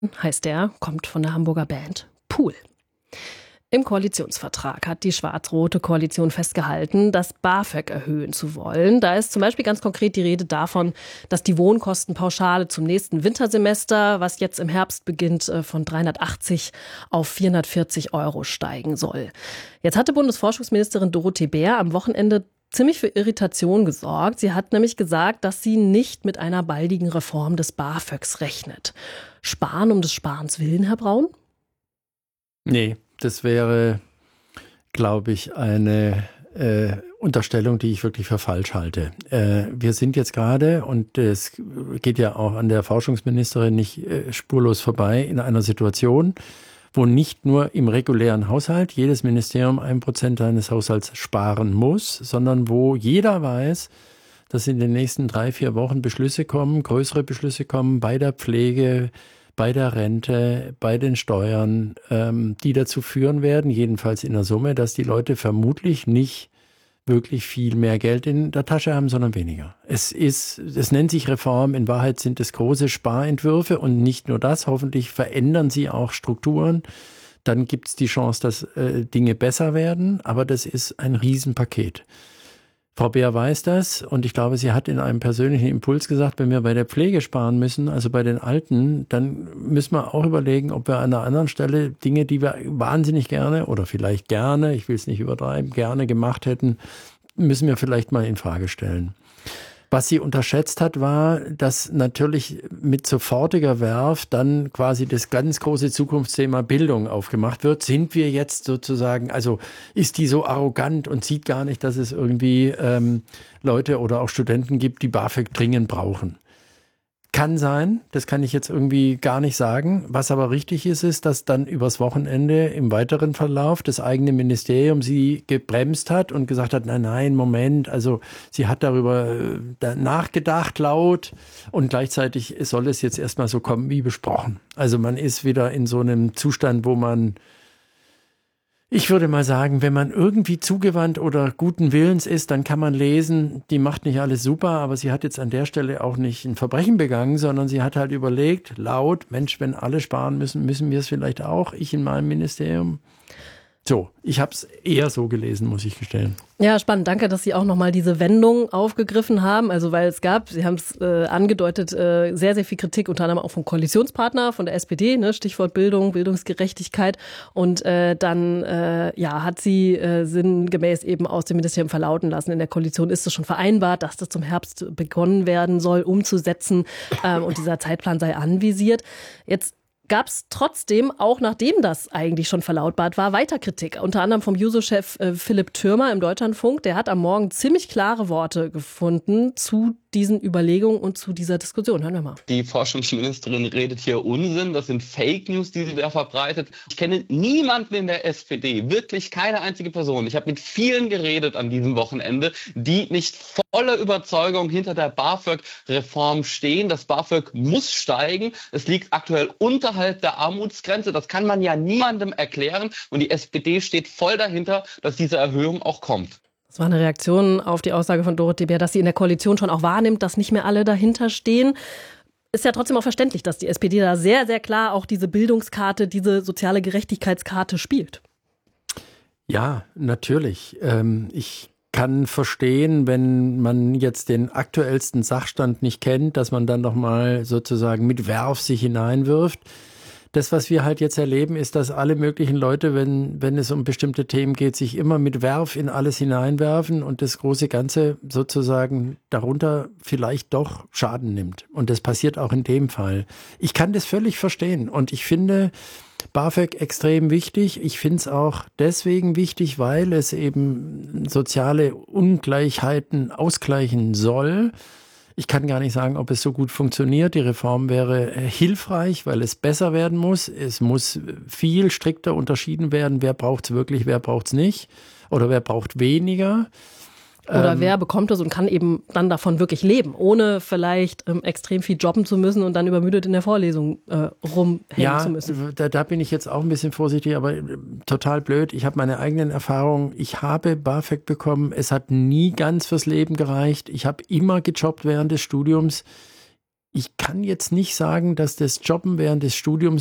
heißt der, kommt von der Hamburger Band Pool. Im Koalitionsvertrag hat die schwarz-rote Koalition festgehalten, das BAföG erhöhen zu wollen. Da ist zum Beispiel ganz konkret die Rede davon, dass die Wohnkostenpauschale zum nächsten Wintersemester, was jetzt im Herbst beginnt, von 380 auf 440 € steigen soll. Jetzt hatte Bundesforschungsministerin Dorothee Bär am Wochenende ziemlich für Irritation gesorgt. Sie hat nämlich gesagt, dass sie nicht mit einer baldigen Reform des BAföGs rechnet. Sparen um des Sparens willen, Herr Braun? Nee, das wäre, glaube ich, eine Unterstellung, die ich wirklich für falsch halte. Wir sind jetzt gerade, und es geht ja auch an der Forschungsministerin nicht spurlos vorbei, in einer Situation, wo nicht nur im regulären Haushalt jedes Ministerium 1% seines Haushalts sparen muss, sondern wo jeder weiß, dass in den nächsten 3-4 Wochen Beschlüsse kommen, größere Beschlüsse kommen bei der Pflege, bei der Rente, bei den Steuern, die dazu führen werden, jedenfalls in der Summe, dass die Leute vermutlich nicht wirklich viel mehr Geld in der Tasche haben, sondern weniger. Es nennt sich Reform, in Wahrheit sind es große Sparentwürfe und nicht nur das, hoffentlich verändern sie auch Strukturen. Dann gibt es die Chance, dass Dinge besser werden, aber das ist ein Riesenpaket. Frau Beer weiß das und ich glaube, sie hat in einem persönlichen Impuls gesagt, wenn wir bei der Pflege sparen müssen, also bei den Alten, dann müssen wir auch überlegen, ob wir an einer anderen Stelle Dinge, die wir wahnsinnig gerne oder vielleicht gerne, ich will es nicht übertreiben, gerne gemacht hätten, müssen wir vielleicht mal in Frage stellen. Was sie unterschätzt hat, war, dass natürlich mit sofortiger Werf dann quasi das ganz große Zukunftsthema Bildung aufgemacht wird. Sind wir jetzt sozusagen, also ist die so arrogant und sieht gar nicht, dass es irgendwie Leute oder auch Studenten gibt, die BAföG dringend brauchen? Kann sein, das kann ich jetzt irgendwie gar nicht sagen. Was aber richtig ist, ist, dass dann übers Wochenende im weiteren Verlauf das eigene Ministerium sie gebremst hat und gesagt hat, nein, Moment, also sie hat darüber nachgedacht laut und gleichzeitig soll es jetzt erstmal so kommen wie besprochen. Also man ist wieder in so einem Zustand, wo man, ich würde mal sagen, wenn man irgendwie zugewandt oder guten Willens ist, dann kann man lesen, die macht nicht alles super, aber sie hat jetzt an der Stelle auch nicht ein Verbrechen begangen, sondern sie hat halt überlegt, laut, Mensch, wenn alle sparen müssen, müssen wir es vielleicht auch, ich in meinem Ministerium. So, ich habe es eher so gelesen, muss ich gestehen. Ja, spannend. Danke, dass Sie auch nochmal diese Wendung aufgegriffen haben. Also weil es gab, Sie haben es angedeutet, sehr, sehr viel Kritik, unter anderem auch vom Koalitionspartner, von der SPD, ne, Stichwort Bildung, Bildungsgerechtigkeit. Und dann hat sie sinngemäß eben aus dem Ministerium verlauten lassen. In der Koalition ist es schon vereinbart, dass das zum Herbst begonnen werden soll, umzusetzen. Und dieser Zeitplan sei anvisiert. Jetzt gab es trotzdem, auch nachdem das eigentlich schon verlautbart war, weiter Kritik. Unter anderem vom Juso-Chef Philipp Thürmer im Deutschlandfunk. Der hat am Morgen ziemlich klare Worte gefunden zu diesen Überlegungen und zu dieser Diskussion. Hören wir mal. Die Forschungsministerin redet hier Unsinn. Das sind Fake News, die sie da verbreitet. Ich kenne niemanden in der SPD, wirklich keine einzige Person. Ich habe mit vielen geredet an diesem Wochenende, die nicht voller Überzeugung hinter der BAföG-Reform stehen. Das BAföG muss steigen. Es liegt aktuell unterhalb der Armutsgrenze. Das kann man ja niemandem erklären. Und die SPD steht voll dahinter, dass diese Erhöhung auch kommt. Das war eine Reaktion auf die Aussage von Dorothee Bär, dass sie in der Koalition schon auch wahrnimmt, dass nicht mehr alle dahinter stehen. Ist ja trotzdem auch verständlich, dass die SPD da sehr, sehr klar auch diese Bildungskarte, diese soziale Gerechtigkeitskarte spielt. Ja, natürlich. Ich kann verstehen, wenn man jetzt den aktuellsten Sachstand nicht kennt, dass man dann nochmal sozusagen mit Werf sich hineinwirft. Das, was wir halt jetzt erleben, ist, dass alle möglichen Leute, wenn es um bestimmte Themen geht, sich immer mit Werf in alles hineinwerfen und das große Ganze sozusagen darunter vielleicht doch Schaden nimmt. Und das passiert auch in dem Fall. Ich kann das völlig verstehen und ich finde BAföG extrem wichtig. Ich finde es auch deswegen wichtig, weil es eben soziale Ungleichheiten ausgleichen soll. Ich kann gar nicht sagen, ob es so gut funktioniert. Die Reform wäre hilfreich, weil es besser werden muss. Es muss viel strikter unterschieden werden, wer braucht es wirklich, wer braucht es nicht oder wer braucht weniger. Oder wer bekommt es und kann eben dann davon wirklich leben, ohne vielleicht extrem viel jobben zu müssen und dann übermüdet in der Vorlesung rumhängen zu müssen. Ja, da bin ich jetzt auch ein bisschen vorsichtig, aber total blöd. Ich habe meine eigenen Erfahrungen. Ich habe BAföG bekommen. Es hat nie ganz fürs Leben gereicht. Ich habe immer gejobbt während des Studiums. Ich kann jetzt nicht sagen, dass das Jobben während des Studiums